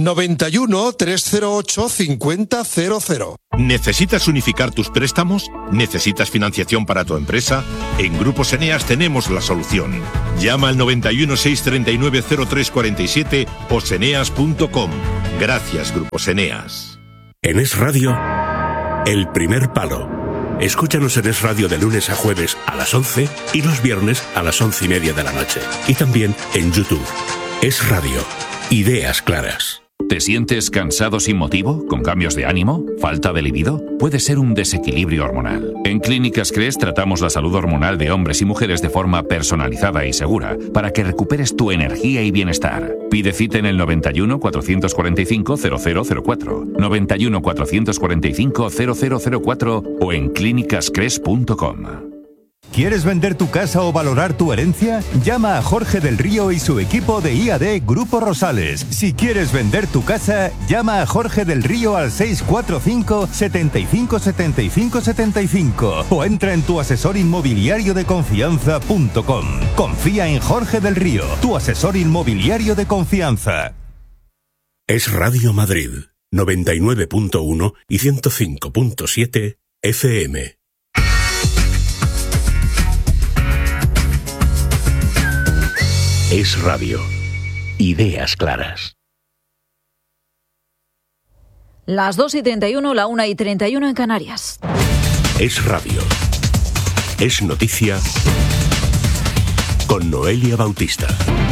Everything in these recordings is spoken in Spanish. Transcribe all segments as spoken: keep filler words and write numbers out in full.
noventa y uno, trescientos ocho, cincuenta cero cero. ¿Necesitas unificar tus préstamos? ¿Necesitas financiación para tu empresa? En Grupos Eneas tenemos la solución. Llama al noventa y uno, seiscientos treinta y nueve, cero tres cuarenta y siete o seneas punto com. Gracias, Grupos Eneas. En Es Radio, El Primer Palo. Escúchanos en Es Radio de lunes a jueves a las once y los viernes a las once y media de la noche. Y también en YouTube. Es Radio. Ideas claras. ¿Te sientes cansado sin motivo? ¿Con cambios de ánimo? ¿Falta de libido? Puede ser un desequilibrio hormonal. En Clínicas Cres tratamos la salud hormonal de hombres y mujeres de forma personalizada y segura para que recuperes tu energía y bienestar. Pide cita en el noventa y uno, cuatrocientos cuarenta y cinco, cero cero cero cuatro, noventa y uno, cuatrocientos cuarenta y cinco, cero cero cero cuatro o en clínicas cres punto com. ¿Quieres vender tu casa o valorar tu herencia? Llama a Jorge del Río y su equipo de I A D Grupo Rosales. Si quieres vender tu casa, llama a Jorge del Río al seis cuatro cinco, setenta y cinco, setenta y cinco, setenta y cinco o entra en tu asesor inmobiliario de confianza punto com. Confía en Jorge del Río, tu asesor inmobiliario de confianza. Es Radio Madrid, noventa y nueve punto uno y ciento cinco punto siete F M. Es Radio. Ideas claras. Las dos y treinta y uno, la una y treinta y uno en Canarias. Es Radio. Es noticia con Noelia Bautista.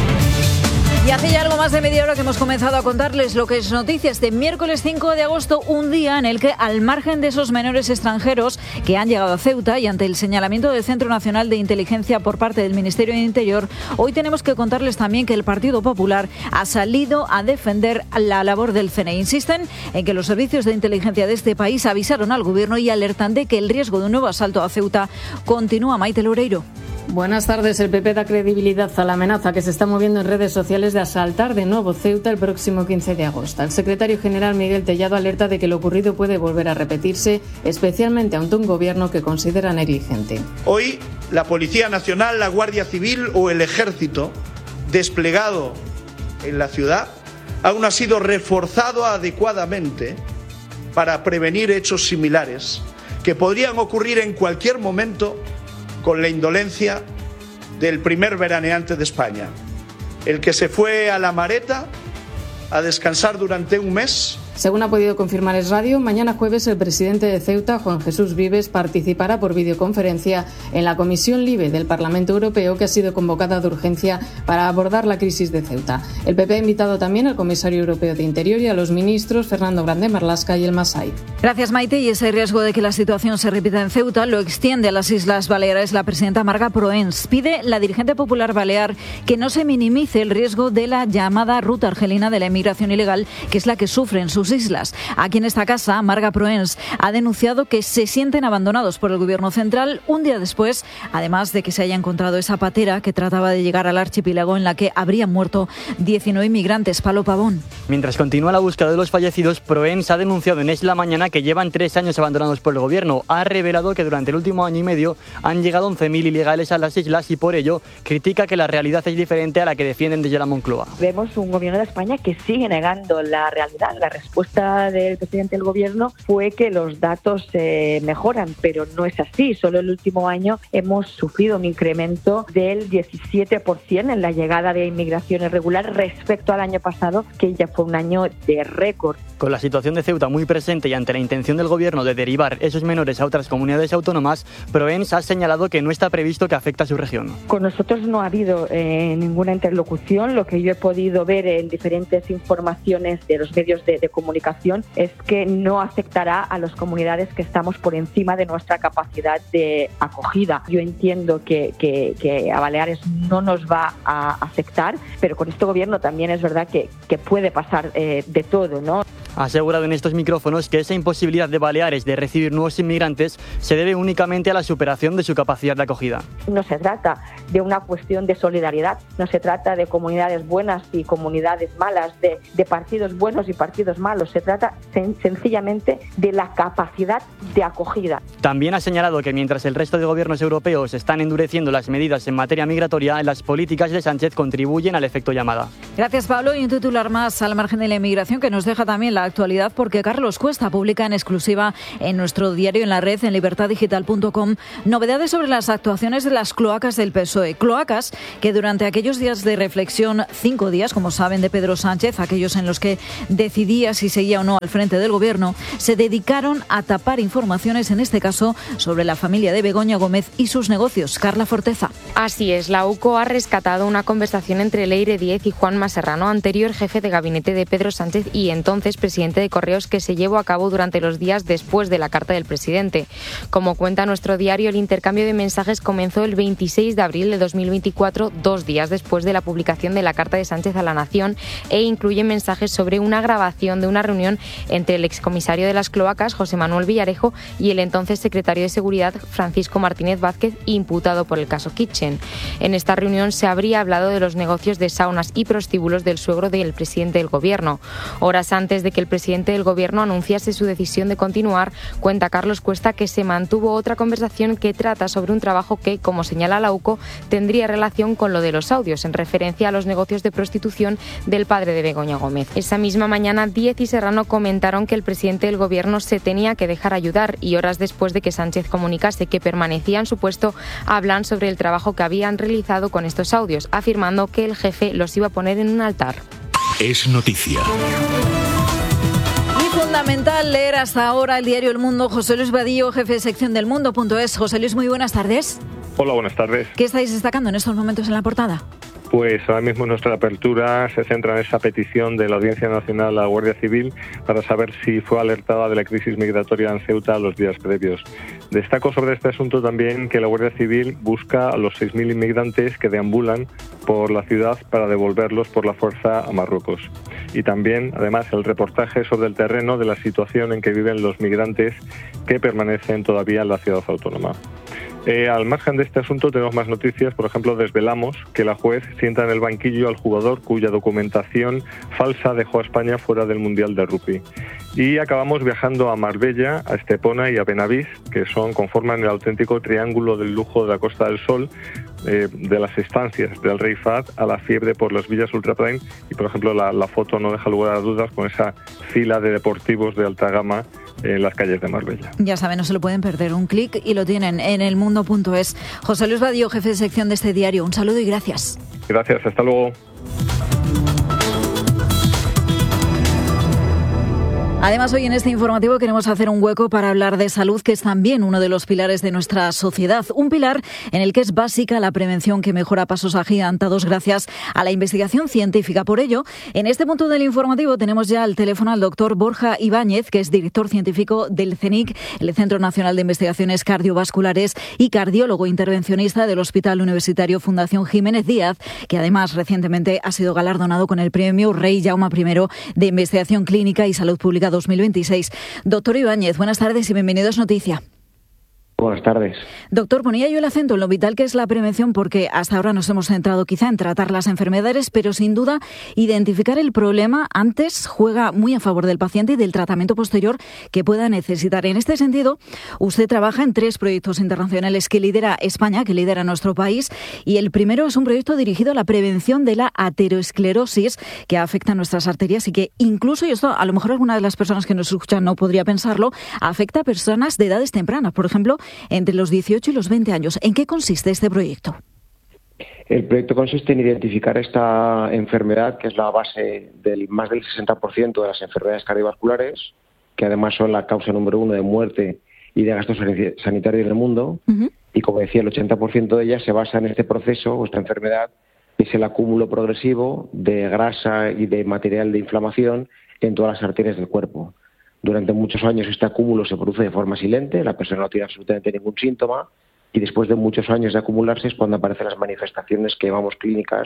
Y hace ya algo más de media hora que hemos comenzado a contarles lo que es noticia este miércoles cinco de agosto, un día en el que, al margen de esos menores extranjeros que han llegado a Ceuta y ante el señalamiento del Centro Nacional de Inteligencia por parte del Ministerio de Interior, hoy tenemos que contarles también que el Partido Popular ha salido a defender la labor del C N I. Insisten en que los servicios de inteligencia de este país avisaron al Gobierno y alertan de que el riesgo de un nuevo asalto a Ceuta continúa. Maite Loureiro. Buenas tardes. El P P da credibilidad a la amenaza que se está moviendo en redes sociales de asaltar de nuevo Ceuta el próximo quince de agosto. El secretario general Miguel Tellado alerta de que lo ocurrido puede volver a repetirse, especialmente ante un gobierno que considera negligente. Hoy, la Policía Nacional, la Guardia Civil o el Ejército desplegado en la ciudad aún ha sido reforzado adecuadamente para prevenir hechos similares que podrían ocurrir en cualquier momento con la indolencia del primer veraneante de España, el que se fue a la Mareta a descansar durante un mes. Según ha podido confirmar Es Radio, mañana jueves el presidente de Ceuta, Juan Jesús Vives, participará por videoconferencia en la Comisión LIBE del Parlamento Europeo, que ha sido convocada de urgencia para abordar la crisis de Ceuta. El P P ha invitado también al comisario europeo de Interior y a los ministros Fernando Grande Marlaska y El Masai. Gracias, Maite. Y ese riesgo de que la situación se repita en Ceuta lo extiende a las Islas Baleares la presidenta Marga Proens. Pide la dirigente popular balear que no se minimice el riesgo de la llamada ruta argelina de la inmigración ilegal, que es la que sufren sus islas. Aquí en esta casa, Marga Proens ha denunciado que se sienten abandonados por el Gobierno central un día después, además de que se haya encontrado esa patera que trataba de llegar al archipiélago en la que habrían muerto diecinueve inmigrantes. Palo Pavón. Mientras continúa la búsqueda de los fallecidos, Proens ha denunciado en Es la Mañana que llevan tres años abandonados por el Gobierno. Ha revelado que durante el último año y medio han llegado once mil ilegales a las islas y por ello critica que la realidad es diferente a la que defienden desde la Moncloa. Vemos un Gobierno de España que sigue negando la realidad. La respuesta del presidente del Gobierno fue que los datos eh, mejoran, pero no es así. Solo el último año hemos sufrido un incremento del diecisiete por ciento en la llegada de inmigración irregular respecto al año pasado, que ya fue un año de récord. Con la situación de Ceuta muy presente y ante la intención del Gobierno de derivar esos menores a otras comunidades autónomas, Proens ha señalado que no está previsto que afecte a su región. Con nosotros no ha habido eh, ninguna interlocución. Lo que yo he podido ver en diferentes informaciones de los medios de, de comunicación es que no afectará a las comunidades que estamos por encima de nuestra capacidad de acogida. Yo entiendo que, que, que a Baleares no nos va a afectar, pero con este Gobierno también es verdad que, que puede pasar eh, de todo, ¿no? Ha asegurado en estos micrófonos que esa imposibilidad de Baleares de recibir nuevos inmigrantes se debe únicamente a la superación de su capacidad de acogida. No se trata de una cuestión de solidaridad, no se trata de comunidades buenas y comunidades malas, de, de partidos buenos y partidos malos, se trata sen- sencillamente de la capacidad de acogida. También ha señalado que mientras el resto de gobiernos europeos están endureciendo las medidas en materia migratoria, las políticas de Sánchez contribuyen al efecto llamada. Gracias, Pablo. Y un titular más al margen de la inmigración que nos deja también la actualidad, porque Carlos Cuesta publica en exclusiva en nuestro diario en la red, en libertad digital punto com, novedades sobre las actuaciones de las cloacas del P S O E. Cloacas que durante aquellos días de reflexión, cinco días, como saben, de Pedro Sánchez, aquellos en los que decidía si seguía o no al frente del gobierno, se dedicaron a tapar informaciones, en este caso, sobre la familia de Begoña Gómez y sus negocios. Carla Forteza. Así es, la U C O ha rescatado una conversación entre Leire Díez y Juanma Serrano, anterior jefe de gabinete de Pedro Sánchez y entonces presidente de Correos, que se llevó a cabo durante los días después de la carta del presidente. Como cuenta nuestro diario, el intercambio de mensajes comenzó el veintiséis de abril de dos mil veinticuatro, dos días después de la publicación de la carta de Sánchez a la Nación, e incluye mensajes sobre una grabación de una reunión entre el excomisario de las cloacas, José Manuel Villarejo, y el entonces secretario de Seguridad, Francisco Martínez Vázquez, imputado por el caso Kitchen. En esta reunión se habría hablado de los negocios de saunas y prostíbulos del suegro del presidente del gobierno. Horas antes de que el presidente del gobierno anunciase su decisión de continuar, cuenta Carlos Cuesta que se mantuvo otra conversación que trata sobre un trabajo que, como señala la U C O, tendría relación con lo de los audios, en referencia a los negocios de prostitución del padre de Begoña Gómez. Esa misma mañana, Díez y Serrano comentaron que el presidente del gobierno se tenía que dejar ayudar, y horas después de que Sánchez comunicase que permanecía en su puesto, hablan sobre el trabajo que habían realizado con estos audios, afirmando que el jefe los iba a poner en un altar. Es noticia. Y fundamental leer hasta ahora el diario El Mundo. José Luis Vadillo, jefe de sección del Mundo punto es. José Luis, muy buenas tardes. Hola, buenas tardes. ¿Qué estáis destacando en estos momentos en la portada? Pues ahora mismo nuestra apertura se centra en esa petición de la Audiencia Nacional a la Guardia Civil para saber si fue alertada de la crisis migratoria en Ceuta los días previos. Destaco sobre este asunto también que la Guardia Civil busca a los seis mil inmigrantes que deambulan por la ciudad para devolverlos por la fuerza a Marruecos. Y también, además, el reportaje sobre el terreno de la situación en que viven los migrantes que permanecen todavía en la ciudad autónoma. Eh, al margen de este asunto tenemos más noticias. Por ejemplo, desvelamos que la juez sienta en el banquillo al jugador cuya documentación falsa dejó a España fuera del Mundial de Rugby. Y acabamos viajando a Marbella, a Estepona y a Benavís, que son conforman el auténtico triángulo del lujo de la Costa del Sol, eh, de las estancias del Rey Fahd a la fiebre por las villas ultraprime. Y, por ejemplo, la, la foto no deja lugar a dudas con esa fila de deportivos de alta gama en las calles de Marbella. Ya saben, no se lo pueden perder. Un clic y lo tienen en el mundo punto es. José Luis Vadillo, jefe de sección de este diario. Un saludo y gracias. Gracias, hasta luego. Además, hoy en este informativo queremos hacer un hueco para hablar de salud, que es también uno de los pilares de nuestra sociedad. Un pilar en el que es básica la prevención, que mejora pasos agigantados gracias a la investigación científica. Por ello, en este punto del informativo tenemos ya al teléfono al doctor Borja Ibáñez, que es director científico del CENIC, el Centro Nacional de Investigaciones Cardiovasculares, y cardiólogo intervencionista del Hospital Universitario Fundación Jiménez Díaz, que además recientemente ha sido galardonado con el premio Rey Jaume primero de Investigación Clínica y Salud Pública dos mil veintiséis. Doctor Ibáñez, buenas tardes y bienvenidos a Noticia. Buenas tardes. Doctor, ponía yo el acento en lo vital que es la prevención, porque hasta ahora nos hemos centrado quizá en tratar las enfermedades, pero sin duda identificar el problema antes juega muy a favor del paciente y del tratamiento posterior que pueda necesitar. En este sentido, usted trabaja en tres proyectos internacionales que lidera España, que lidera nuestro país, y el primero es un proyecto dirigido a la prevención de la aterosclerosis, que afecta a nuestras arterias y que incluso, y esto a lo mejor alguna de las personas que nos escuchan no podría pensarlo, afecta a personas de edades tempranas, por ejemplo, entre los dieciocho y los veinte años. ¿En qué consiste este proyecto? El proyecto consiste en identificar esta enfermedad, que es la base del más del sesenta por ciento de las enfermedades cardiovasculares, que además son la causa número uno de muerte y de gasto sanitario en el mundo. Uh-huh. Y como decía, el ochenta por ciento de ellas se basa en este proceso, o esta enfermedad, que es el acúmulo progresivo de grasa y de material de inflamación en todas las arterias del cuerpo. Durante muchos años este acúmulo se produce de forma silente, la persona no tiene absolutamente ningún síntoma, y después de muchos años de acumularse es cuando aparecen las manifestaciones que llamamos clínicas,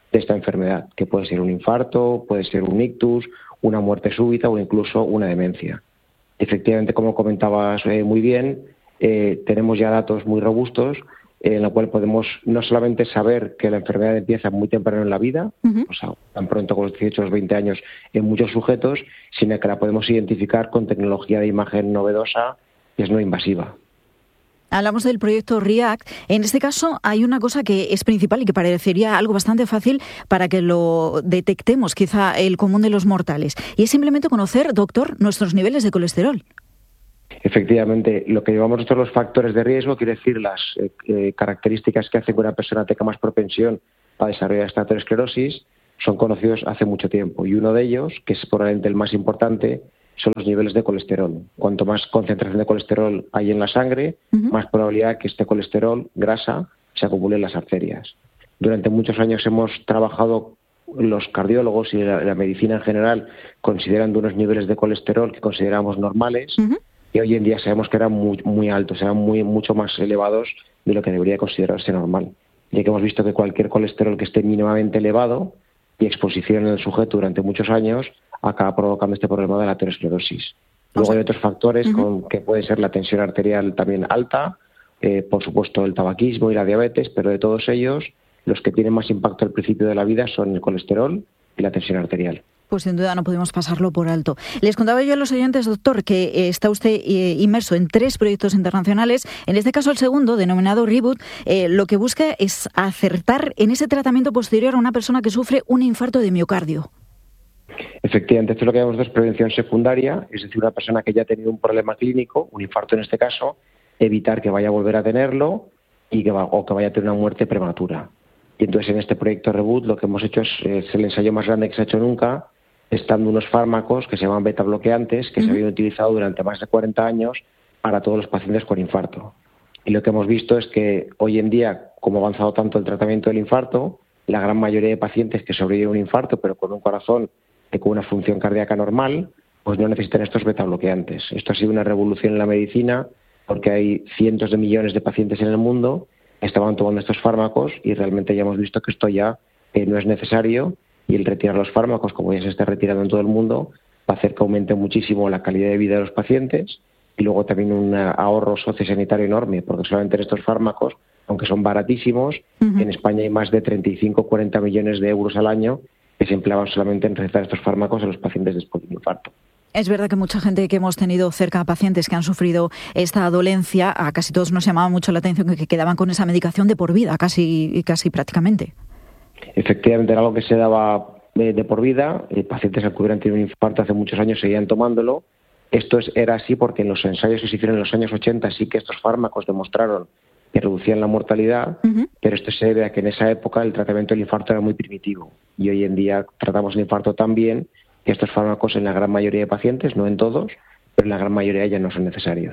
de esta enfermedad, que puede ser un infarto, puede ser un ictus, una muerte súbita o incluso una demencia. Efectivamente, como comentabas eh, muy bien, eh, tenemos ya datos muy robustos eh, en los cuales podemos no solamente saber que la enfermedad empieza muy temprano en la vida, uh-huh. o sea, tan pronto con los dieciocho o los veinte años en muchos sujetos, sino que la podemos identificar con tecnología de imagen novedosa que es no invasiva. Hablamos del proyecto REACT. En este caso hay una cosa que es principal y que parecería algo bastante fácil para que lo detectemos, quizá el común de los mortales. Y es simplemente conocer, doctor, nuestros niveles de colesterol. Efectivamente, lo que llevamos nosotros los factores de riesgo, quiere decir las eh, eh, características que hacen que una persona tenga más propensión a desarrollar esta aterosclerosis, son conocidos hace mucho tiempo. Y uno de ellos, que es probablemente el más importante, son los niveles de colesterol. Cuanto más concentración de colesterol hay en la sangre, uh-huh. más probabilidad que este colesterol, grasa, se acumule en las arterias. Durante muchos años hemos trabajado, los cardiólogos y la, la medicina en general, considerando unos niveles de colesterol que consideramos normales, uh-huh. y hoy en día sabemos que eran muy, muy altos, eran muy, mucho más elevados de lo que debería considerarse normal. Ya que hemos visto que cualquier colesterol que esté mínimamente elevado y exposición en el sujeto durante muchos años acaba provocando este problema de la aterosclerosis. Luego hay otros factores uh-huh. con, que puede ser la tensión arterial también alta, eh, por supuesto el tabaquismo y la diabetes, pero de todos ellos los que tienen más impacto al principio de la vida son el colesterol y la tensión arterial. Pues sin duda no podemos pasarlo por alto. Les contaba yo a los oyentes, doctor, que eh, está usted eh, inmerso en tres proyectos internacionales. En este caso, el segundo, denominado Reboot, eh, lo que busca es acertar en ese tratamiento posterior a una persona que sufre un infarto de miocardio. Efectivamente, esto es lo que llamamos de prevención secundaria, es decir, una persona que ya ha tenido un problema clínico, un infarto en este caso, evitar que vaya a volver a tenerlo y que va, o que vaya a tener una muerte prematura. Y entonces en este proyecto Reboot lo que hemos hecho es, es el ensayo más grande que se ha hecho nunca, estando unos fármacos que se llaman beta bloqueantes, que uh-huh. se habían utilizado durante más de cuarenta años para todos los pacientes con infarto. Y lo que hemos visto es que hoy en día, como ha avanzado tanto el tratamiento del infarto, la gran mayoría de pacientes que sobreviven a un infarto, pero con un corazón y con una función cardíaca normal, pues no necesitan estos beta bloqueantes. Esto ha sido una revolución en la medicina porque hay cientos de millones de pacientes en el mundo que estaban tomando estos fármacos y realmente ya hemos visto que esto ya eh, no es necesario, y el retirar los fármacos, como ya se está retirando en todo el mundo, va a hacer que aumente muchísimo la calidad de vida de los pacientes y luego también un ahorro sociosanitario enorme, porque solamente en estos fármacos, aunque son baratísimos, uh-huh. en España hay más de treinta y cinco a cuarenta millones de euros al año que se empleaban solamente en recetar estos fármacos a los pacientes después de un infarto. Es verdad que mucha gente que hemos tenido cerca, pacientes que han sufrido esta dolencia, a casi todos nos llamaba mucho la atención que quedaban con esa medicación de por vida, casi, casi prácticamente. Efectivamente, era algo que se daba de, de por vida. Eh, pacientes que hubieran tenido un infarto hace muchos años seguían tomándolo. Esto es, era así porque en los ensayos que se hicieron en los años ochenta sí que estos fármacos demostraron que reducían la mortalidad, uh-huh. pero esto se debe a que en esa época el tratamiento del infarto era muy primitivo y hoy en día tratamos el infarto tan bien que estos fármacos en la gran mayoría de pacientes, no en todos, pero en la gran mayoría ya no son necesarios.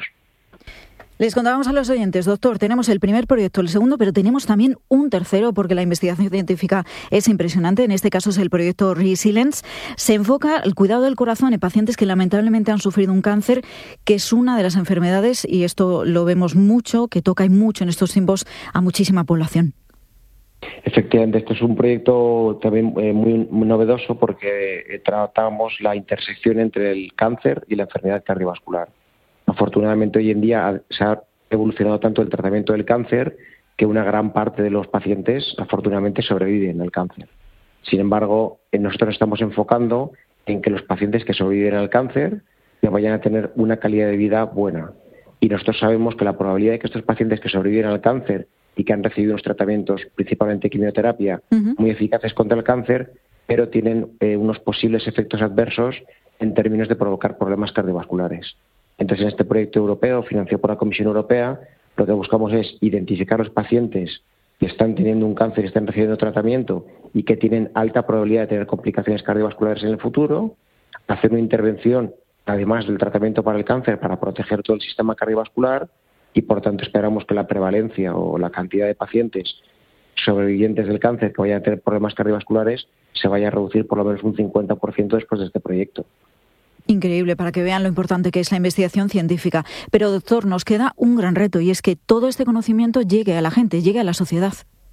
Les contábamos a los oyentes, doctor, tenemos el primer proyecto, el segundo, pero tenemos también un tercero porque la investigación científica es impresionante. En este caso es el proyecto Resilience. Se enfoca el cuidado del corazón en pacientes que lamentablemente han sufrido un cáncer, que es una de las enfermedades, y esto lo vemos mucho, que toca y mucho en estos tiempos a muchísima población. Efectivamente, esto es un proyecto también eh, muy, muy novedoso porque eh, tratamos la intersección entre el cáncer y la enfermedad cardiovascular. Afortunadamente hoy en día se ha evolucionado tanto el tratamiento del cáncer que una gran parte de los pacientes afortunadamente sobreviven al cáncer. Sin embargo, nosotros estamos enfocando en que los pacientes que sobreviven al cáncer que vayan a tener una calidad de vida buena. Y nosotros sabemos que la probabilidad de que estos pacientes que sobreviven al cáncer y que han recibido unos tratamientos, principalmente quimioterapia, uh-huh. muy eficaces contra el cáncer, pero tienen eh, unos posibles efectos adversos en términos de provocar problemas cardiovasculares. Entonces, en este proyecto europeo, financiado por la Comisión Europea, lo que buscamos es identificar los pacientes que están teniendo un cáncer y están recibiendo tratamiento y que tienen alta probabilidad de tener complicaciones cardiovasculares en el futuro, hacer una intervención, además del tratamiento para el cáncer, para proteger todo el sistema cardiovascular y, por tanto, esperamos que la prevalencia o la cantidad de pacientes sobrevivientes del cáncer que vayan a tener problemas cardiovasculares se vaya a reducir por lo menos un cincuenta por ciento después de este proyecto. Increíble, para que vean lo importante que es la investigación científica. Pero, doctor, nos queda un gran reto y es que todo este conocimiento llegue a la gente, llegue a la sociedad.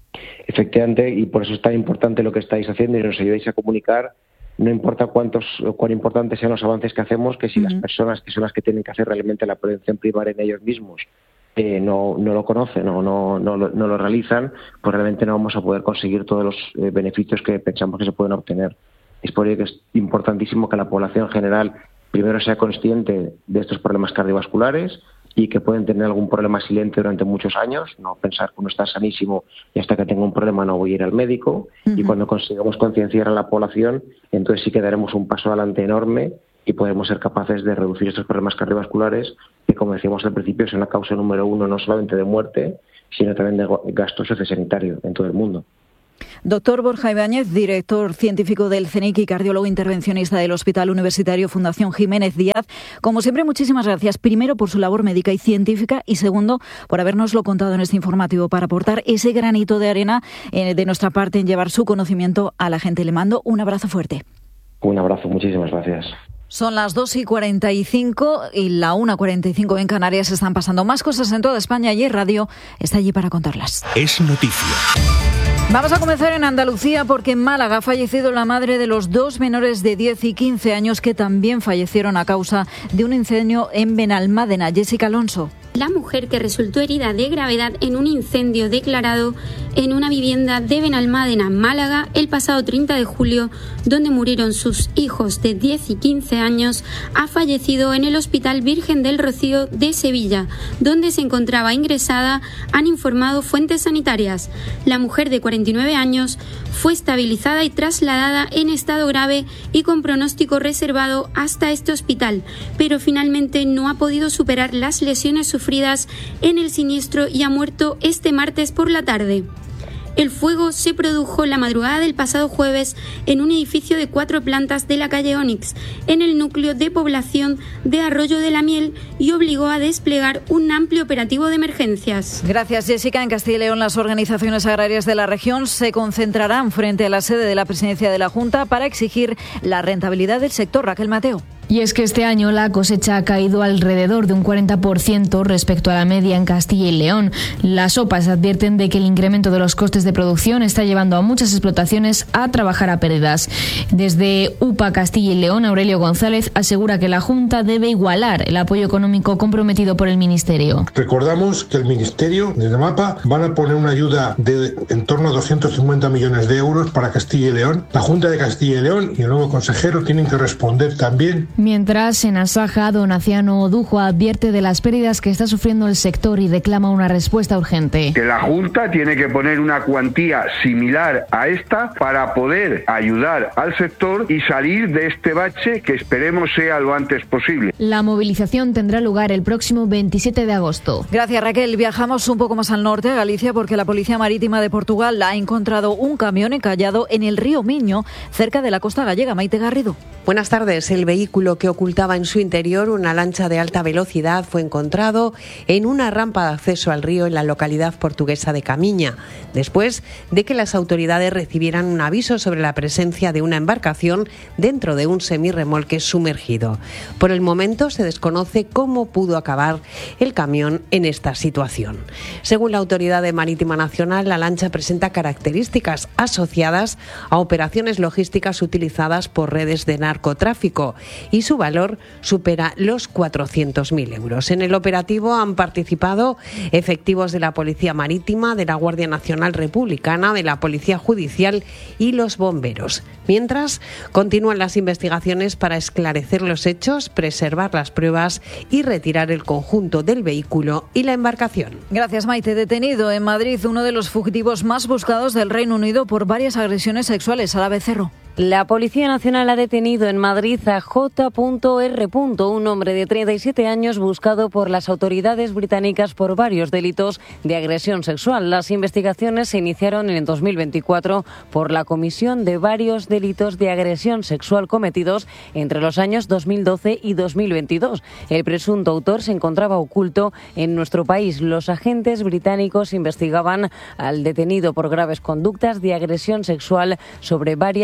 Efectivamente, y por eso es tan importante lo que estáis haciendo y nos ayudáis a comunicar. No importa cuántos o cuán importantes sean los avances que hacemos, que si uh-huh. las personas que son las que tienen que hacer realmente la prevención primaria en ellos mismos eh, no, no lo conocen o no, no, no, no lo realizan, pues realmente no vamos a poder conseguir todos los eh, beneficios que pensamos que se pueden obtener. Es por ello que es importantísimo que la población en general primero sea consciente de estos problemas cardiovasculares y que pueden tener algún problema silente durante muchos años, no pensar que uno está sanísimo y hasta que tenga un problema no voy a ir al médico. Uh-huh. Y cuando consigamos concienciar a la población, entonces sí que daremos un paso adelante enorme y podemos ser capaces de reducir estos problemas cardiovasculares que, como decíamos al principio, son la causa número uno no solamente de muerte, sino también de gasto sociosanitario en todo el mundo. Doctor Borja Ibáñez, director científico del C E N I C y cardiólogo intervencionista del Hospital Universitario Fundación Jiménez Díaz. Como siempre, muchísimas gracias. Primero, por su labor médica y científica y segundo, por habernoslo contado en este informativo para aportar ese granito de arena eh, de nuestra parte en llevar su conocimiento a la gente. Le mando un abrazo fuerte. Un abrazo, muchísimas gracias. Son las dos y cuarenta y cinco y la una y cuarenta y cinco en Canarias. Están pasando más cosas en toda España y Radio está allí para contarlas. Es noticia. Vamos a comenzar en Andalucía porque en Málaga ha fallecido la madre de los dos menores de diez y quince años que también fallecieron a causa de un incendio en Benalmádena. Jessica Alonso. La mujer que resultó herida de gravedad en un incendio declarado en una vivienda de Benalmádena, Málaga, el pasado treinta de julio, donde murieron sus hijos de diez y quince años, ha fallecido en el Hospital Virgen del Rocío de Sevilla, donde se encontraba ingresada, han informado fuentes sanitarias. La mujer de cuarenta y nueve años fue estabilizada y trasladada en estado grave y con pronóstico reservado hasta este hospital, pero finalmente no ha podido superar las lesiones sufridas en el siniestro y ha muerto este martes por la tarde. El fuego se produjo la madrugada del pasado jueves en un edificio de cuatro plantas de la calle Onix, en el núcleo de población de Arroyo de la Miel, y obligó a desplegar un amplio operativo de emergencias. Gracias, Jessica. En Castilla y León, las organizaciones agrarias de la región se concentrarán frente a la sede de la presidencia de la Junta para exigir la rentabilidad del sector. Raquel Mateo. Y es que este año la cosecha ha caído alrededor de un cuarenta por ciento respecto a la media en Castilla y León. Las O P As advierten de que el incremento de los costes de producción está llevando a muchas explotaciones a trabajar a pérdidas. Desde U P A Castilla y León, Aurelio González asegura que la Junta debe igualar el apoyo económico comprometido por el Ministerio. Recordamos que el Ministerio, desde MAPA, van a poner una ayuda de en torno a doscientos cincuenta millones de euros para Castilla y León. La Junta de Castilla y León y el nuevo consejero tienen que responder también. Mientras, en Asaja, Donaciano Odujo advierte de las pérdidas que está sufriendo el sector y reclama una respuesta urgente. Que la Junta tiene que poner una cuantía similar a esta para poder ayudar al sector y salir de este bache que esperemos sea lo antes posible. La movilización tendrá lugar el próximo veintisiete de agosto. Gracias, Raquel. Viajamos un poco más al norte, a Galicia, porque la Policía Marítima de Portugal ha encontrado un camión encallado en el río Miño, cerca de la costa gallega. Maite Garrido. Buenas tardes. El vehículo que ocultaba en su interior una lancha de alta velocidad fue encontrado en una rampa de acceso al río en la localidad portuguesa de Camiña, después de que las autoridades recibieran un aviso sobre la presencia de una embarcación dentro de un semirremolque sumergido. Por el momento se desconoce cómo pudo acabar el camión en esta situación. Según la Autoridad Marítima Nacional, la lancha presenta características asociadas a operaciones logísticas utilizadas por redes de narcotráfico y su valor supera los cuatrocientos mil euros. En el operativo han participado efectivos de la Policía Marítima, de la Guardia Nacional Republicana, de la Policía Judicial y los bomberos. Mientras, continúan las investigaciones para esclarecer los hechos, preservar las pruebas y retirar el conjunto del vehículo y la embarcación. Gracias, Maite. Detenido en Madrid uno de los fugitivos más buscados del Reino Unido por varias agresiones sexuales. Sara Becerro. La Policía Nacional ha detenido en Madrid a J R , un hombre de treinta y siete años buscado por las autoridades británicas por varios delitos de agresión sexual. Las investigaciones se iniciaron en dos mil veinticuatro por la comisión de varios delitos de agresión sexual cometidos entre los años dos mil doce y dos mil veintidós. El presunto autor se encontraba oculto en nuestro país. Los agentes británicos investigaban al detenido por graves conductas de agresión sexual sobre varias víctimas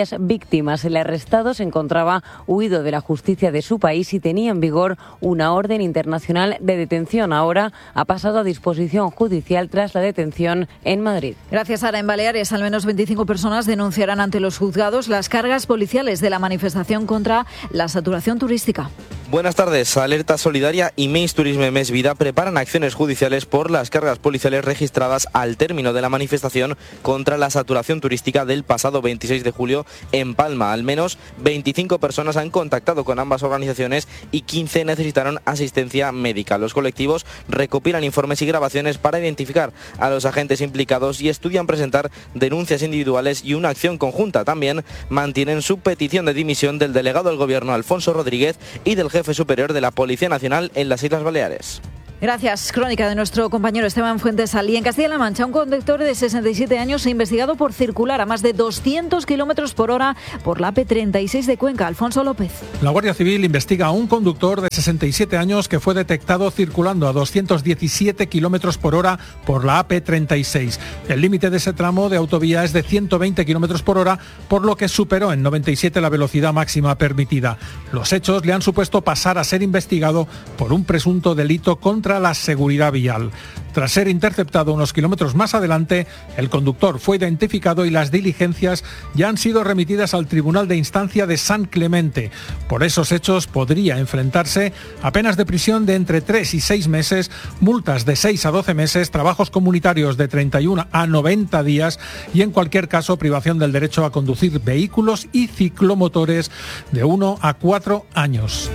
víctimas. El arrestado se encontraba huido de la justicia de su país y tenía en vigor una orden internacional de detención. Ahora ha pasado a disposición judicial tras la detención en Madrid. Gracias, Sara. En Baleares, al menos veinticinco personas denunciarán ante los juzgados las cargas policiales de la manifestación contra la saturación turística. Buenas tardes. Alerta Solidaria y Més Turisme Més Vida preparan acciones judiciales por las cargas policiales registradas al término de la manifestación contra la saturación turística del pasado veintiséis de julio en Palma. Al menos veinticinco personas han contactado con ambas organizaciones y quince necesitaron asistencia médica. Los colectivos recopilan informes y grabaciones para identificar a los agentes implicados y estudian presentar denuncias individuales y una acción conjunta. También mantienen su petición de dimisión del delegado del Gobierno Alfonso Rodríguez y del jefe superior de la Policía Nacional en las Islas Baleares. Gracias. Crónica de nuestro compañero Esteban Fuentesal. Y en Castilla-La Mancha, un conductor de sesenta y siete años investigado por circular a más de doscientos kilómetros por hora por la A P treinta y seis de Cuenca. Alfonso López. La Guardia Civil investiga a un conductor de sesenta y siete años que fue detectado circulando a doscientos diecisiete kilómetros por hora por la A P treinta y seis. El límite de ese tramo de autovía es de ciento veinte kilómetros por hora, por lo que superó en noventa y siete la velocidad máxima permitida. Los hechos le han supuesto pasar a ser investigado por un presunto delito contra la seguridad vial. Tras ser interceptado unos kilómetros más adelante, el conductor fue identificado y las diligencias ya han sido remitidas al Tribunal de Instancia de San Clemente. Por esos hechos podría enfrentarse a penas de prisión de entre tres y seis meses, multas de seis a doce meses, trabajos comunitarios de treinta y uno a noventa días y en cualquier caso privación del derecho a conducir vehículos y ciclomotores de uno a cuatro años.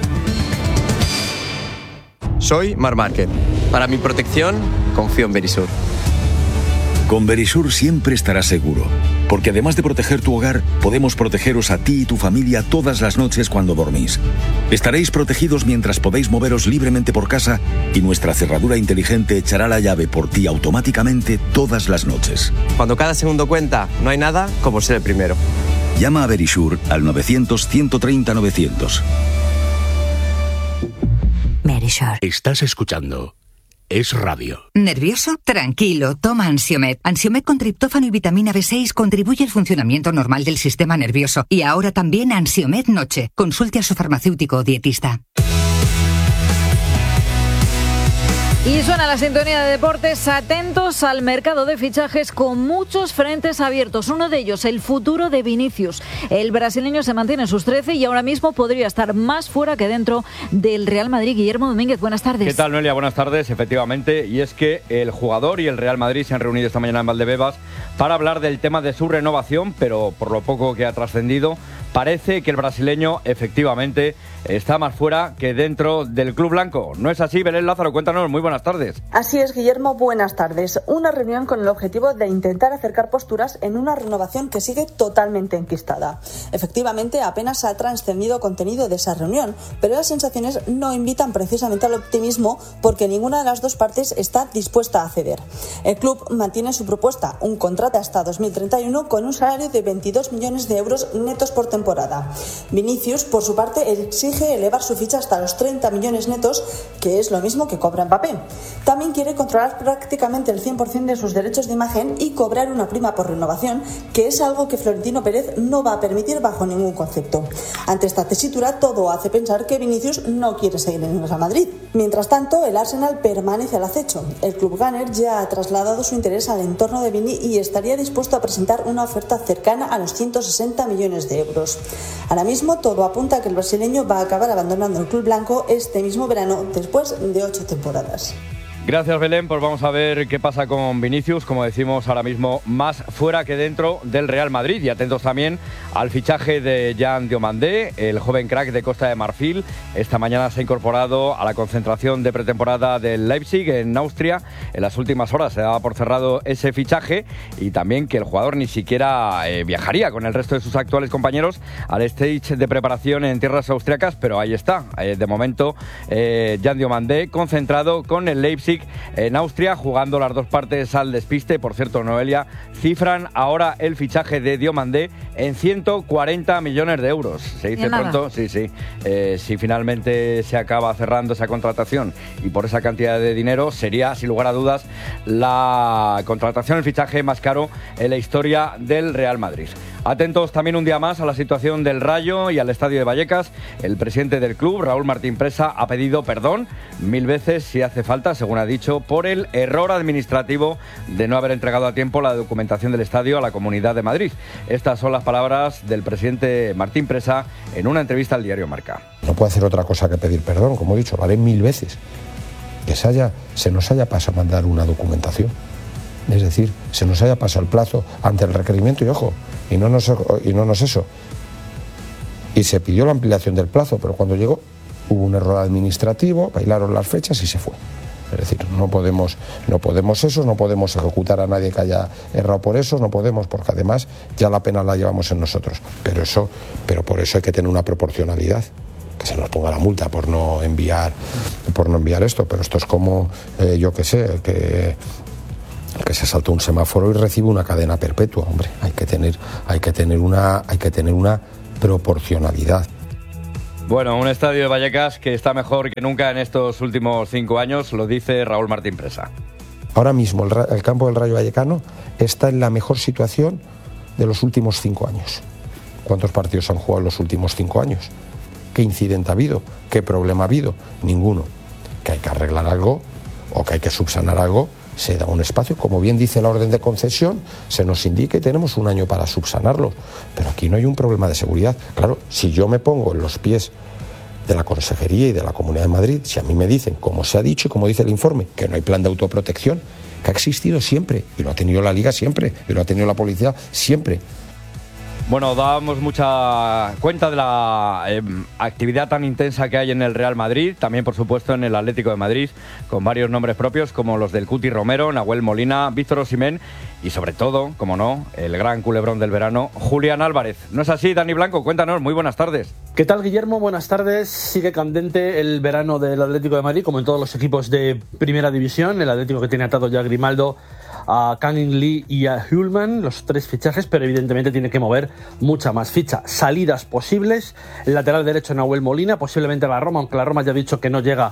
Soy Mar Márquez. Para mi protección, confío en Verisur. Con Verisur siempre estarás seguro, porque además de proteger tu hogar, podemos protegeros a ti y tu familia todas las noches cuando dormís. Estaréis protegidos mientras podéis moveros libremente por casa y nuestra cerradura inteligente echará la llave por ti automáticamente todas las noches. Cuando cada segundo cuenta, no hay nada como ser el primero. Llama a Verisur al novecientos, ciento treinta, novecientos. Verisur. Estás escuchando Es Radio. ¿Nervioso? Tranquilo, toma Ansiomed. Ansiomed con triptófano y vitamina B seis contribuye al funcionamiento normal del sistema nervioso. Y ahora también Ansiomed Noche. Consulte a su farmacéutico o dietista. Y suena la sintonía de deportes. Atentos al mercado de fichajes con muchos frentes abiertos. Uno de ellos, el futuro de Vinicius. El brasileño se mantiene en sus trece y ahora mismo podría estar más fuera que dentro del Real Madrid. Guillermo Domínguez, buenas tardes. ¿Qué tal, Noelia? Buenas tardes, efectivamente. Y es que el jugador y el Real Madrid se han reunido esta mañana en Valdebebas para hablar del tema de su renovación, pero por lo poco que ha trascendido, parece que el brasileño efectivamente está más fuera que dentro del club blanco. ¿No es así, Belén Lázaro? Cuéntanos, muy buenas tardes. Así es, Guillermo, buenas tardes. Una reunión con el objetivo de intentar acercar posturas en una renovación que sigue totalmente enquistada. Efectivamente, apenas ha trascendido contenido de esa reunión, pero las sensaciones no invitan precisamente al optimismo porque ninguna de las dos partes está dispuesta a ceder. El club mantiene su propuesta, un contrato hasta dos mil treinta y uno con un salario de veintidós millones de euros netos por temporada. Vinicius, por su parte, exige elevar su ficha hasta los treinta millones netos, que es lo mismo que cobra Mbappé. También quiere controlar prácticamente el cien por ciento de sus derechos de imagen y cobrar una prima por renovación, que es algo que Florentino Pérez no va a permitir bajo ningún concepto. Ante esta tesitura, todo hace pensar que Vinicius no quiere seguir en el Real Madrid. Mientras tanto, el Arsenal permanece al acecho. El club gunner ya ha trasladado su interés al entorno de Vini y estaría dispuesto a presentar una oferta cercana a los ciento sesenta millones de euros. Ahora mismo, todo apunta a que el brasileño va a acabar abandonando el club blanco este mismo verano, después de ocho temporadas. Gracias, Belén. Pues vamos a ver qué pasa con Vinicius, como decimos ahora mismo, más fuera que dentro del Real Madrid. Y atentos también al fichaje de Jan Diomandé, el joven crack de Costa de Marfil. Esta mañana se ha incorporado a la concentración de pretemporada del Leipzig en Austria. En las últimas horas se daba por cerrado ese fichaje y también que el jugador ni siquiera eh, viajaría con el resto de sus actuales compañeros al stage de preparación en tierras austriacas, pero ahí está. Eh, de momento, eh, Jan Diomandé concentrado con el Leipzig en Austria, jugando las dos partes al despiste. Por cierto, Noelia, cifran ahora el fichaje de Diomandé en ciento cuarenta millones de euros. Se dice pronto, sí, sí. Eh, si finalmente se acaba cerrando esa contratación y por esa cantidad de dinero, sería, sin lugar a dudas, la contratación, el fichaje más caro en la historia del Real Madrid. Atentos también un día más a la situación del Rayo y al estadio de Vallecas. El presidente del club, Raúl Martín Presa, ha pedido perdón mil veces si hace falta, según ha dicho, por el error administrativo de no haber entregado a tiempo la documentación del estadio a la Comunidad de Madrid. Estas son las palabras del presidente Martín Presa en una entrevista al diario Marca. No puedo hacer otra cosa que pedir perdón, como he dicho, lo haré mil veces. Que se, haya, se nos haya pasado a mandar una documentación. Es decir, se nos haya pasado el plazo ante el requerimiento y ojo, y no nos, y no nos eso. Y se pidió la ampliación del plazo, pero cuando llegó hubo un error administrativo, bailaron las fechas y se fue. Es decir, no podemos, no podemos eso, no podemos ejecutar a nadie que haya errado por eso, no podemos, porque además ya la pena la llevamos en nosotros. Pero eso, pero por eso hay que tener una proporcionalidad. Que se nos ponga la multa por no enviar, por no enviar esto, pero esto es como, eh, yo qué sé, que que se saltó un semáforo y recibe una cadena perpetua. Hombre, hay que tener, hay que tener una, hay que tener una proporcionalidad. Bueno, un estadio de Vallecas que está mejor que nunca en estos últimos cinco años, lo dice Raúl Martín Presa. Ahora mismo el, el campo del Rayo Vallecano está en la mejor situación de los últimos cinco años. ¿Cuántos partidos han jugado en los últimos cinco años? ¿Qué incidente ha habido? ¿Qué problema ha habido? Ninguno. Que hay que arreglar algo o que hay que subsanar algo, se da un espacio, como bien dice la orden de concesión, se nos indica y tenemos un año para subsanarlo. Pero aquí no hay un problema de seguridad. Claro, si yo me pongo en los pies de la Consejería y de la Comunidad de Madrid, si a mí me dicen, como se ha dicho y como dice el informe, que no hay plan de autoprotección, que ha existido siempre, y lo ha tenido la Liga siempre, y lo ha tenido la policía siempre. Bueno, damos mucha cuenta de la eh, actividad tan intensa que hay en el Real Madrid, también por supuesto en el Atlético de Madrid, con varios nombres propios como los del Cuti Romero, Nahuel Molina, Víctor Osimhen y sobre todo, como no, el gran culebrón del verano, Julián Álvarez. ¿No es así, Dani Blanco? Cuéntanos, muy buenas tardes. ¿Qué tal, Guillermo? Buenas tardes. Sigue candente el verano del Atlético de Madrid, como en todos los equipos de Primera División. El Atlético que tiene atado ya a Grimaldo, a Canning Lee y a Hulman, los tres fichajes, pero evidentemente tiene que mover mucha más ficha. Salidas posibles, el lateral derecho Nahuel Molina, posiblemente a la Roma, aunque la Roma ya ha dicho que no llega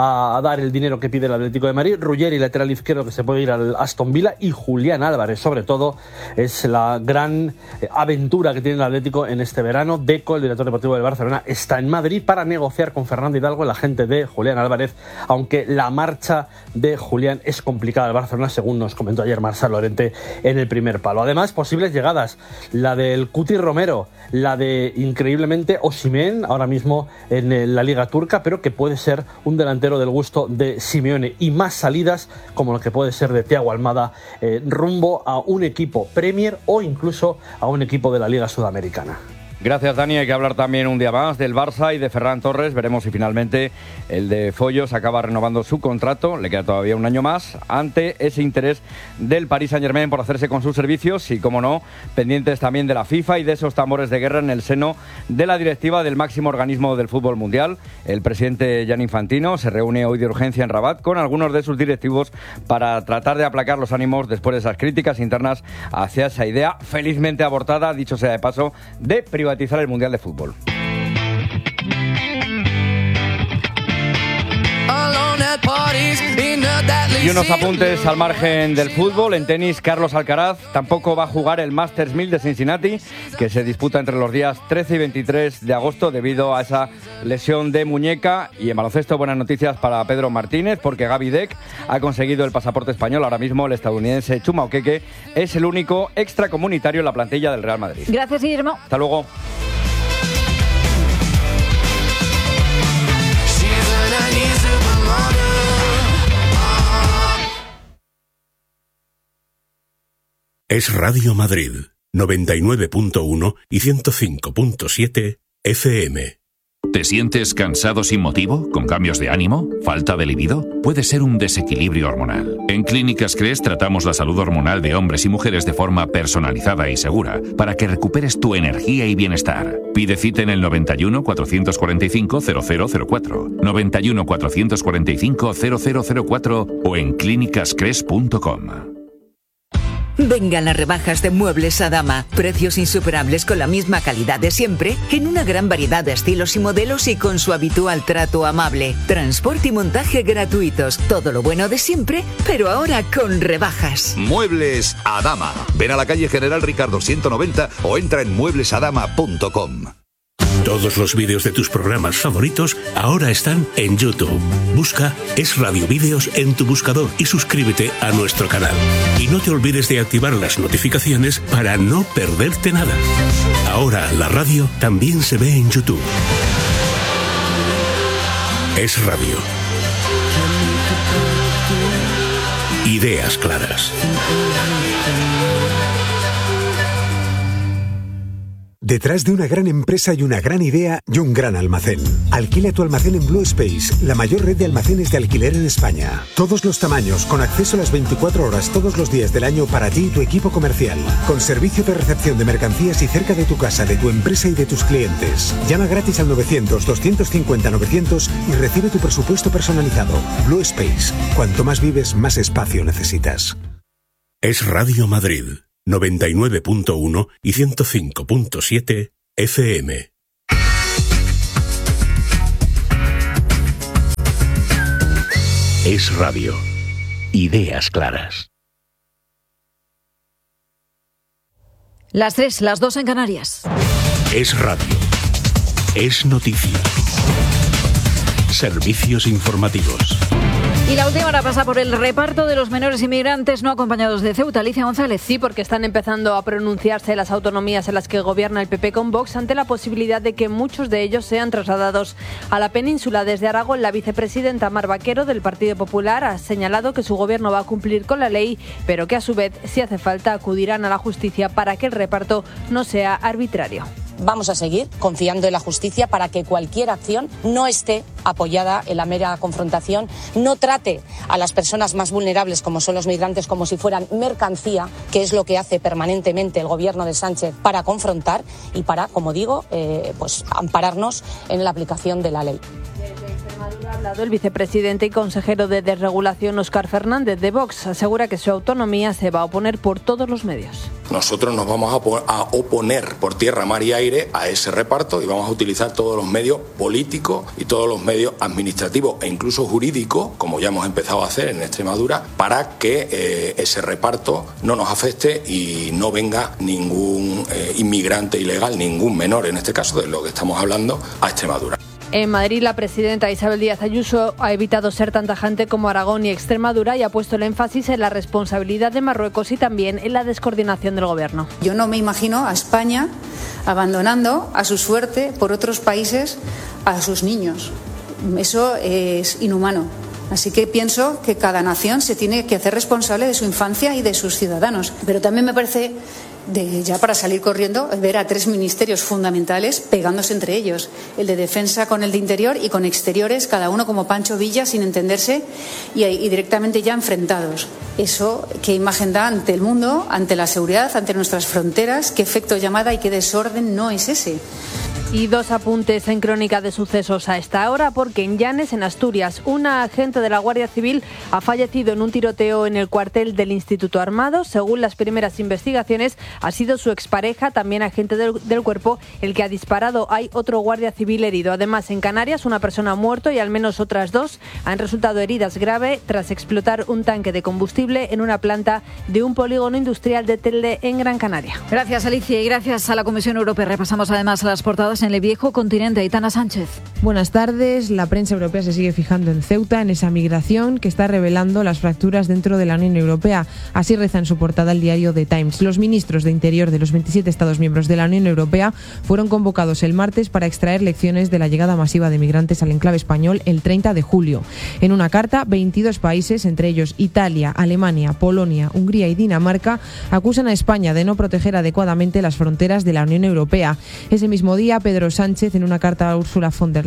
a dar el dinero que pide el Atlético de Madrid. Ruggeri, lateral izquierdo, que se puede ir al Aston Villa, y Julián Álvarez, sobre todo, es la gran aventura que tiene el Atlético en este verano. Deco, el director deportivo del Barcelona, está en Madrid para negociar con Fernando Hidalgo, el agente de Julián Álvarez, aunque la marcha de Julián es complicada al Barcelona, según nos comentó ayer Marcel Llorente en el primer palo. Además, posibles llegadas, la del Cuti Romero, la de, increíblemente, Osimhen, ahora mismo en la Liga Turca, pero que puede ser un delantero del gusto de Simeone, y más salidas como lo que puede ser de Thiago Almada, eh, rumbo a un equipo Premier o incluso a un equipo de la Liga Sudamericana. Gracias, Dani. Hay que hablar también un día más del Barça y de Ferran Torres. Veremos si finalmente el de Follos acaba renovando su contrato. Le queda todavía un año más ante ese interés del Paris Saint-Germain por hacerse con sus servicios y, como no, pendientes también de la FIFA y de esos tambores de guerra en el seno de la directiva del máximo organismo del fútbol mundial. El presidente Gianni Infantino se reúne hoy de urgencia en Rabat con algunos de sus directivos para tratar de aplacar los ánimos después de esas críticas internas hacia esa idea felizmente abortada, dicho sea de paso, de privatizar privatizar el Mundial de Fútbol. Y unos apuntes al margen del fútbol. En tenis, Carlos Alcaraz tampoco va a jugar el Masters mil de Cincinnati, que se disputa entre los días trece y veintitrés de agosto debido a esa lesión de muñeca. Y en baloncesto, buenas noticias para Pedro Martínez, porque Gaby Deck ha conseguido el pasaporte español. Ahora mismo el estadounidense Chuma Okeke es el único extracomunitario en la plantilla del Real Madrid. Gracias, Guillermo. Hasta luego. Es Radio Madrid, noventa y nueve punto uno y ciento cinco punto siete F M. ¿Te sientes cansado sin motivo? ¿Con cambios de ánimo? ¿Falta de libido? Puede ser un desequilibrio hormonal. En Clínicas Cres tratamos la salud hormonal de hombres y mujeres de forma personalizada y segura para que recuperes tu energía y bienestar. Pide cita en el noventa y uno, cuatrocientos cuarenta y cinco, cero cero cero cuatro, noventa y uno, cuatrocientos cuarenta y cinco, cero cero cero cuatro o en clínicas cres punto com. Vengan las rebajas de Muebles Adama. Precios insuperables con la misma calidad de siempre, en una gran variedad de estilos y modelos y con su habitual trato amable. Transporte y montaje gratuitos. Todo lo bueno de siempre, pero ahora con rebajas. Muebles Adama. Ven a la calle General Ricardo ciento noventa o entra en muebles adama punto com. Todos los vídeos de tus programas favoritos ahora están en YouTube. Busca Es Radio Vídeos en tu buscador y suscríbete a nuestro canal. Y no te olvides de activar las notificaciones para no perderte nada. Ahora la radio también se ve en YouTube. Es Radio. Ideas claras. Detrás de una gran empresa y una gran idea y un gran almacén. Alquila tu almacén en Blue Space, la mayor red de almacenes de alquiler en España. Todos los tamaños, con acceso a las veinticuatro horas todos los días del año para ti y tu equipo comercial. Con servicio de recepción de mercancías y cerca de tu casa, de tu empresa y de tus clientes. Llama gratis al novecientos, doscientos cincuenta, novecientos y recibe tu presupuesto personalizado. Blue Space. Cuanto más vives, más espacio necesitas. Es Radio Madrid. noventa y nueve punto uno y ciento cinco punto siete F M. Es Radio. Ideas claras. Las tres, las dos en Canarias. Es Radio. Es noticia. Servicios informativos. Y la última hora pasa por el reparto de los menores inmigrantes no acompañados de Ceuta. Alicia González. Sí, porque están empezando a pronunciarse las autonomías en las que gobierna el P P con Vox ante la posibilidad de que muchos de ellos sean trasladados a la península. Desde Aragón, la vicepresidenta Mar Vaquero del Partido Popular ha señalado que su gobierno va a cumplir con la ley, pero que a su vez, si hace falta, acudirán a la justicia para que el reparto no sea arbitrario. Vamos a seguir confiando en la justicia para que cualquier acción no esté apoyada en la mera confrontación, no trate a las personas más vulnerables, como son los migrantes, como si fueran mercancía, que es lo que hace permanentemente el gobierno de Sánchez para confrontar y para, como digo, eh, pues ampararnos en la aplicación de la ley. Ha hablado el vicepresidente y consejero de Desregulación Óscar Fernández de Vox. Asegura que su autonomía se va a oponer por todos los medios. Nosotros nos vamos a oponer por tierra, mar y aire a ese reparto y vamos a utilizar todos los medios políticos y todos los medios administrativos e incluso jurídicos, como ya hemos empezado a hacer en Extremadura, para que eh, ese reparto no nos afecte y no venga ningún eh, inmigrante ilegal, ningún menor, en este caso de lo que estamos hablando, a Extremadura. En Madrid, la presidenta Isabel Díaz Ayuso ha evitado ser tan tajante como Aragón y Extremadura y ha puesto el énfasis en la responsabilidad de Marruecos y también en la descoordinación del gobierno. Yo no me imagino a España abandonando a su suerte por otros países a sus niños. Eso es inhumano. Así que pienso que cada nación se tiene que hacer responsable de su infancia y de sus ciudadanos. Pero también me parece, de, ya para salir corriendo, ver a tres ministerios fundamentales pegándose entre ellos. El de Defensa con el de Interior y con Exteriores, cada uno como Pancho Villa, sin entenderse y, y directamente ya enfrentados. Eso, ¿qué imagen da ante el mundo, ante la seguridad, ante nuestras fronteras? ¿Qué efecto llamada y qué desorden no es ese? Y dos apuntes en crónica de sucesos a esta hora, porque en Llanes, en Asturias, una agente de la Guardia Civil ha fallecido en un tiroteo en el cuartel del Instituto Armado. Según las primeras investigaciones, ha sido su expareja, también agente del, del cuerpo, el que ha disparado. Hay otro guardia civil herido. Además, en Canarias, una persona ha muerto y al menos otras dos han resultado heridas grave tras explotar un tanque de combustible en una planta de un polígono industrial de Telde, en Gran Canaria. Gracias, Alicia, y gracias a la Comisión Europea. Repasamos además las portadas en el viejo continente. Aitana Sánchez. Buenas tardes. La prensa europea se sigue fijando en Ceuta, en esa migración que está revelando las fracturas dentro de la Unión Europea. Así reza en su portada el diario The Times. Los ministros de Interior de los veintisiete Estados miembros de la Unión Europea fueron convocados el martes para extraer lecciones de la llegada masiva de migrantes al enclave español el treinta de julio. En una carta, veintidós países, entre ellos Italia, Alemania, Polonia, Hungría y Dinamarca, acusan a España de no proteger adecuadamente las fronteras de la Unión Europea. Ese mismo día, Pedro Sánchez, en una carta a Ursula von der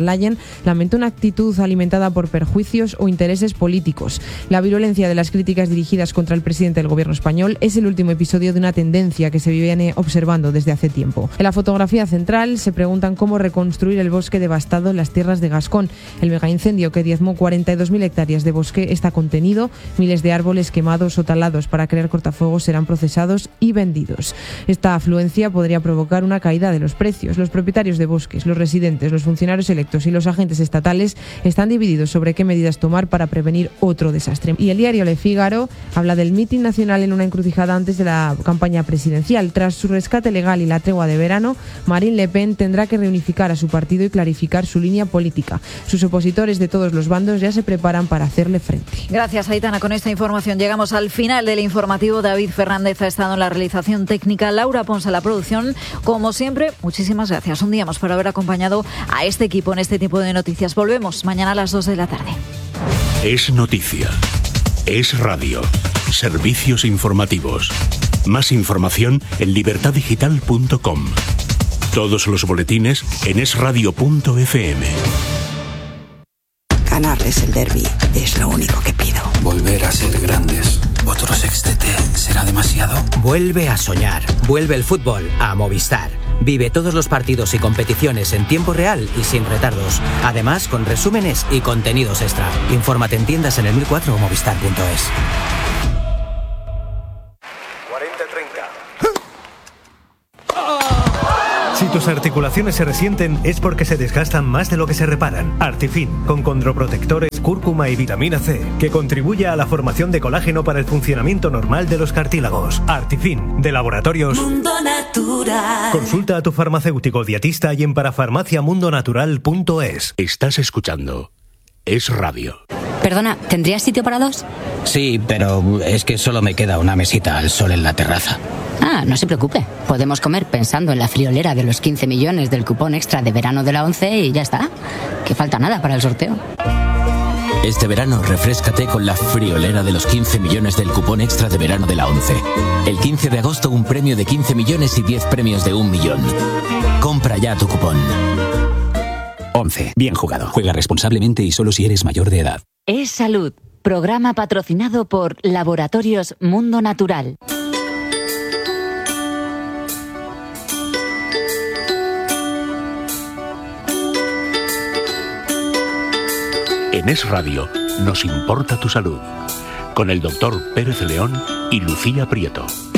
Leyen lamentó una actitud alimentada por perjuicios o intereses políticos. La virulencia de las críticas dirigidas contra el presidente del gobierno español es el último episodio de una tendencia que se viene observando desde hace tiempo. En la fotografía central se preguntan cómo reconstruir el bosque devastado en las tierras de Gascón. El megaincendio que diezmó cuarenta y dos mil hectáreas de bosque está contenido. Miles de árboles quemados o talados para crear cortafuegos serán procesados y vendidos. Esta afluencia podría provocar una caída de los precios. Los propietarios de bosques, los residentes, los funcionarios electos y los agentes estatales están divididos sobre qué medidas tomar para prevenir otro desastre. Y el diario Le Figaro habla del mitin nacional en una encrucijada antes de la campaña presidencial. Tras su rescate legal y la tregua de verano, Marine Le Pen tendrá que reunificar a su partido y clarificar su línea política. Sus opositores de todos los bandos ya se preparan para hacerle frente. Gracias, Aitana. Con esta información llegamos al final del informativo. David Fernández ha estado en la realización técnica, Laura Pons a la producción. Como siempre, muchísimas gracias un día más por haber acompañado a este equipo en este tipo de noticias. Volvemos mañana a las dos de la tarde. Es noticia. Es radio. Servicios informativos. Más información en libertad digital punto com. Todos los boletines en es radio punto efe eme. Ganarles el derbi es lo único que pido. Volver a ser grandes. ¿Otro sextete será demasiado? Vuelve a soñar. Vuelve el fútbol a Movistar. Vive todos los partidos y competiciones en tiempo real y sin retardos. Además, con resúmenes y contenidos extra. Infórmate en tiendas en el mil cuatro o movistar punto es. cuarenta treinta. Si tus articulaciones se resienten es porque se desgastan más de lo que se reparan. Artifin, con condroprotectores, cúrcuma y vitamina C, que contribuye a la formación de colágeno para el funcionamiento normal de los cartílagos. Artifin, de Laboratorios Mundo Natural. Consulta a tu farmacéutico dietista y en parafarmacia mundo natural punto es. Estás escuchando Es Radio. Perdona, ¿tendrías sitio para dos? Sí, pero es que solo me queda una mesita al sol en la terraza. Ah, no se preocupe. Podemos comer pensando en la friolera de los quince millones del cupón extra de verano de la ONCE y ya está. Que falta nada para el sorteo. Este verano refréscate con la friolera de los quince millones del cupón extra de verano de la ONCE. El quince de agosto un premio de quince millones y diez premios de un millón. Compra ya tu cupón. ONCE. Bien jugado. Juega responsablemente y solo si eres mayor de edad. Es Salud. Programa patrocinado por Laboratorios Mundo Natural. En Es Radio nos importa tu salud. Con el doctor Pérez León y Lucía Prieto.